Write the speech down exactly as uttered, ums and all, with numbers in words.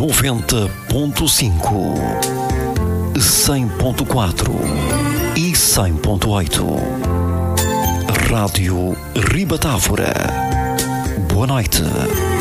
noventa ponto cinco, cem ponto quatro e cem ponto oito. Rádio Ribatávora. Boa noite.